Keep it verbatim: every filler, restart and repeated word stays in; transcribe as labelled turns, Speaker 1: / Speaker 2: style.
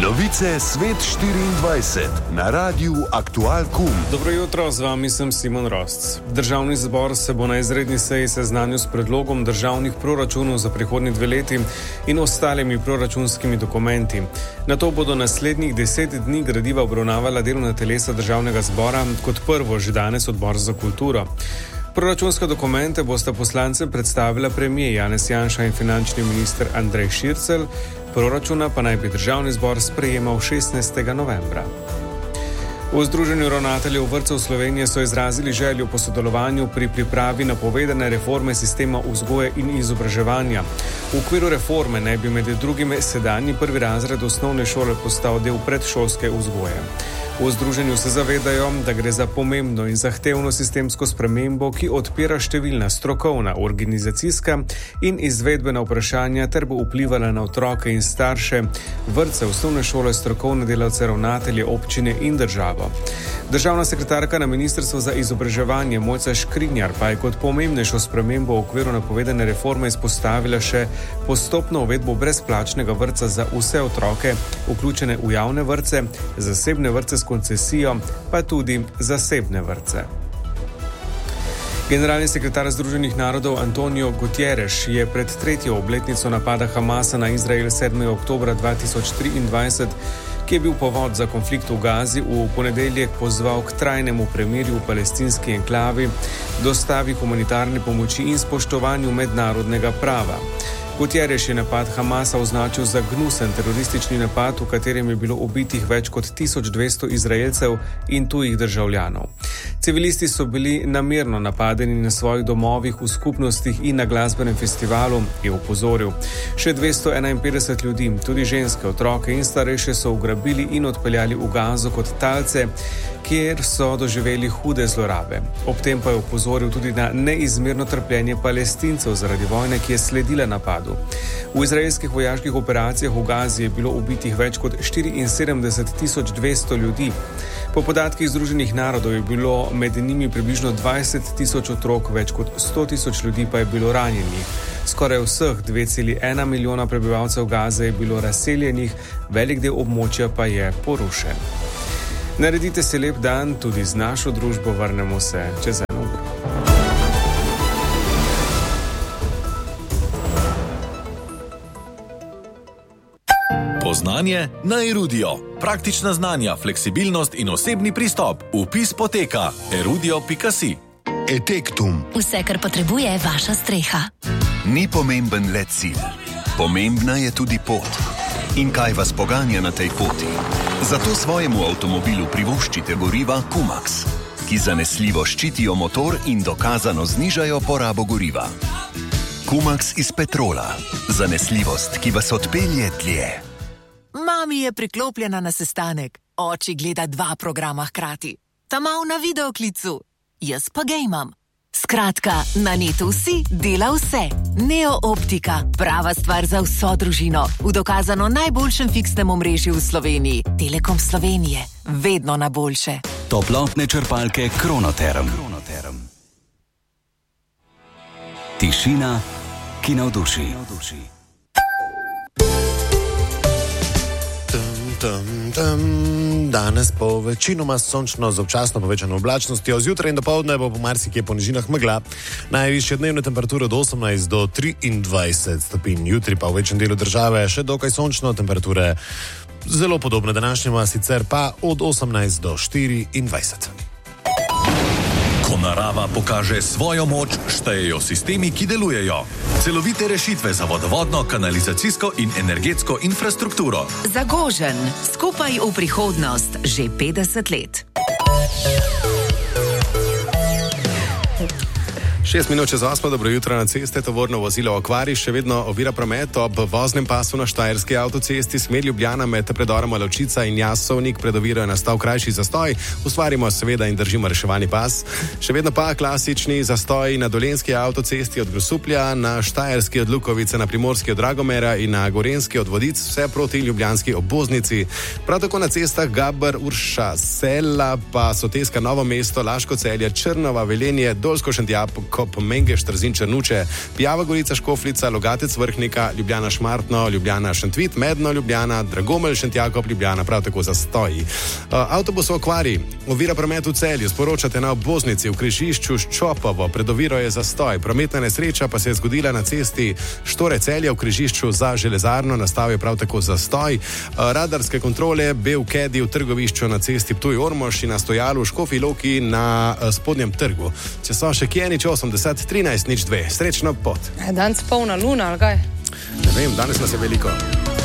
Speaker 1: Novice Svet štiriindvajset na Radiu Aktual Kum.
Speaker 2: Dobro jutro, z vami sem Simon Rosc. Državni zbor se bo na izredni seji seznanil s predlogom državnih proračunov za prihodnji dve leti in ostalimi proračunskimi dokumenti. Nato bodo naslednjih deset dni gradiva obravnavala delovna telesa državnega zbora, kot prvo že danes Odbor za kulturo. Proračunske dokumente bosta poslancem predstavila premier Janez Janša in finančni minister Andrej Šircelj, proračuna pa naj bi državni zbor sprejemal šestnajstega novembra. V Združenju ravnateljev vrtcev Slovenije so izrazili željo po sodelovanju pri pripravi napovedane reforme sistema vzgoje in izobraževanja. V okviru reforme naj bi med drugim sedanji prvi razred osnovne šole postal del predšolske vzgoje. V združenju se zavedajo, da gre za pomembno in zahtevno sistemsko spremembo, ki odpira številna strokovna, organizacijska in izvedbena vprašanja ter bo vplivala na otroke in starše, vrtce, osnovne šole, strokovne delavce, ravnatelje, občine in državo. Državna sekretarka na Ministrstvu za izobraževanje Mojca Škrinjar pa je kot pomembnejšo spremembo v okviru napovedane reforme izpostavila še postopno uvedbo brezplačnega vrtca za vse otroke, vključene v javne vrtce, zasebne vrtce s koncesijo, pa tudi zasebne vrtce. Generalni sekretar Združenih narodov Antonio Guterres je pred tretjo obletnico napada Hamasa na Izrael sedmega oktobra dva tisoč triindvajset, ki je bil povod za konflikt v Gazi, v ponedeljek pozval k trajnemu premirju v palestinski enklavi, dostavi humanitarne pomoči in spoštovanju mednarodnega prava. Guterres je napad Hamasa označil za gnusen teroristični napad, v katerem je bilo ubitih več kot tisoč dvesto Izraelcev in tujih državljanov. Civilisti so bili namerno napadeni na svojih domovih, v skupnostih in na glasbenem festivalu, je opozoril. Še dvesto enainpetdeset ljudi, tudi ženske, otroke in starejše so ugrabili in odpeljali v Gazo kot talce, kjer so doživeli hude zlorabe. Ob tem pa je opozoril tudi na neizmerno trpljenje Palestincev zaradi vojne, ki je sledila napadu. V izraelskih vojaških operacijah v Gazi je bilo ubitih več kot štiriinsedemdeset tisoč dvesto ljudi. Po podatkih Združenih narodov je bilo med njimi približno dvajset tisoč otrok, več kot sto tisoč ljudi pa je bilo ranjenih. Skoraj vseh dve celi ena milijona prebivalcev Gaze je bilo razseljenih, velik del območja pa je porušen. Naredite si lep dan, tudi z našo družbo vrnemo se čez eno uro.
Speaker 3: Poznanje na Erudio. Praktična znanja, fleksibilnost in osebni pristop. Vpis poteka erudio pika si.
Speaker 4: Etektum.
Speaker 5: Vse, kar potrebuje vaša streha.
Speaker 4: Ni pomemben le cilj. Pomembna je tudi pot. In kaj vas poganja na tej poti? Zato svojemu avtomobilu privoščite goriva Kumax, ki zanesljivo ščitijo motor in dokazano znižajo porabo goriva. Kumax iz petrola. Zanesljivost, ki vas odpelje dlje.
Speaker 6: Mami je priklopljena na sestanek. Oči gleda dva programa hkrati. Ta mal na videoklicu. Jaz pa gejmam. Skratka, na netu si dela vse. Neo Optika, prava stvar za vso družino. V dokazano najboljšem fiksnem omrežju v Sloveniji. Telekom Slovenije. Vedno na boljše.
Speaker 7: Toplotne črpalke Kronoterm. Kronoterm. Tišina, ki navduši.
Speaker 8: Tam, tam. Danes bo večinoma sončno z občasno povečano oblačnostjo, zjutraj in dopoldne bo po marsikje po nižinah megla. Najvišje dnevne temperature od osemnajst do triindvajset stopinj, jutri pa v večjem delu države še dokaj sončno, temperature zelo podobne današnjima, sicer pa od osemnajst do štiriindvajset.
Speaker 3: Ko narava pokaže svojo moč, štejejo sistemi, ki delujejo. Celovite rešitve za vodovodno, kanalizacijsko in energetsko infrastrukturo.
Speaker 6: Zagožen, skupaj v prihodnost, že petdeset let.
Speaker 8: Šest minut čez osmo, dobro jutro na ceste, tovorno vozilo Akvarij še vedno ovira promet ob voznem pasu na Štajerski avtocesti, smer Ljubljana med predorom Alovčica in Jasovnik, pred oviro je nastal krajši zastoj, ustvarimo seveda in držimo reševani pas. Še vedno pa klasični zastoj na Dolenjski avtocesti od Grosuplja, na Štajerski od Lukovice, na Primorski od Dragomera in na Gorenjski od Vodic, vse proti ljubljanski obvoznici. Prav tako na cestah Gaber, Urša, Sela, pa Soteska, Novo mesto, Laško Celje, Črnova, Velenje, Dolsko Šentjapko, Prokop, Mengeš, Trzin, Črnuče, Pijava Gorica, Škofljica, Logatec, Vrhnika, Ljubljana, Šmartno, Ljubljana, Šentvit, Medno, Ljubljana, Dragomelj, Šentjakov, Ljubljana, prav tako zastoji. Uh, avtobus v okvari, ovira promet v Celju, sporočate na obvoznici v križišču Ščopovo, pred oviro je zastoj. Prometna nesreča pa se je zgodila na cesti Štore Celja v križišču za železarno, nastal je prav tako zastoj. Uh, radarske kontrole, bel kedi v trgovišču na cesti Ptuj-Ormož in na stojalu v Škofji Loki na uh, spodnjem trgu. Če so še kje, nič osemdeset, trinajst, nič dve. Srečno pot.
Speaker 9: Danes polna luna, ali kaj?
Speaker 8: Ne vem, danes nas je veliko.